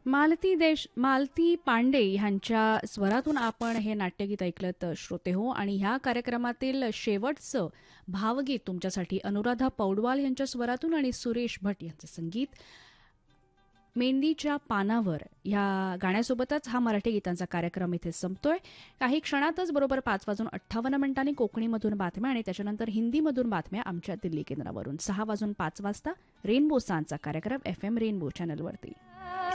मालती पांडे ह्यांच्या स्वरातून आपण हे नाट्यगीत ऐकलत श्रोते हो. आणि ह्या कार्यक्रमातील शेवटचं भावगीत तुमच्यासाठी अनुराधा पौडवाल यांच्या स्वरातून आणि सुरेश भट यांचं संगीत. मेंदीच्या पानावर ह्या गाण्यासोबतच हा मराठी गीतांचा कार्यक्रम इथे संपतोय. काही क्षणातच बरोबर 5:58 कोकणीमधून बातम्या आणि त्याच्यानंतर हिंदीमधून बातम्या आमच्या दिल्ली केंद्रावरून. 6:05 रेनबो सांचा कार्यक्रम FM रेनबो चॅनलवरती.